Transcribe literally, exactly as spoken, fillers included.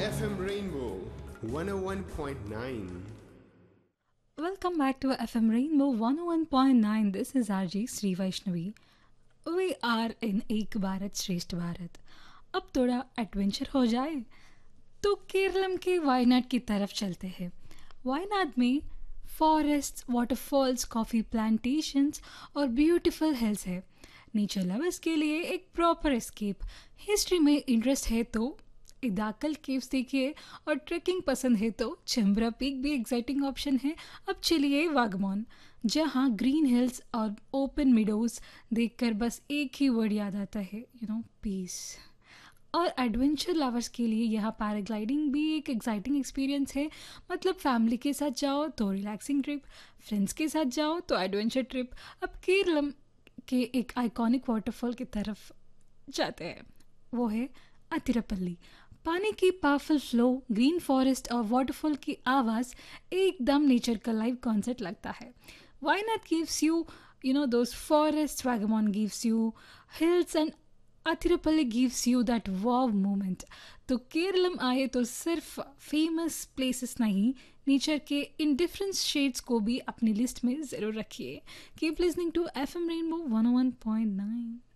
F M Rainbow one oh one point nine. Welcome back to F M Rainbow one oh one point nine. This is R J Sri Vaishnavi. We are in एक भारत श्रेष्ठ भारत. अब थोड़ा adventure हो जाए तो केरलम के वायनाड की तरफ चलते हैं. वायनाड में फॉरेस्ट, वाटरफॉल्स, कॉफ़ी प्लांटेशंस और ब्यूटीफुल हिल्स है. नेचर लवर्स के लिए एक प्रॉपर एस्केप. हिस्ट्री में इंटरेस्ट है तो इदाकल केव्स देखिए और ट्रैकिंग पसंद है तो चेम्ब्रा पीक भी एक्साइटिंग ऑप्शन है. अब चलिए वागमोन, जहाँ ग्रीन हिल्स और ओपन मिडोज देखकर बस एक ही वर्ड याद आता है, यू नो, पीस. और एडवेंचर लवर्स के लिए यहाँ पैराग्लाइडिंग भी एक एक्साइटिंग एक्सपीरियंस है. मतलब फैमिली के साथ जाओ तो रिलैक्सिंग ट्रिप, फ्रेंड्स के साथ जाओ तो एडवेंचर ट्रिप. अब केरलम के एक आइकॉनिक वाटरफॉल की तरफ जाते हैं, वो है अतिरपल्ली. पानी की पावरफुल फ्लो, ग्रीन फॉरेस्ट और वाटरफॉल की आवाज़ एकदम नेचर का लाइव कॉन्सर्ट लगता है. Wayanad gives you, you know, those forest. Vagamon gives you hills and अतिरपल्ली gives you that wow moment. तो केरलम आए तो सिर्फ फेमस प्लेसेस नहीं, नेचर के इन डिफरेंट शेड्स को भी अपनी लिस्ट में ज़रूर रखिए. Keep listening to F M rainbow one O one point nine.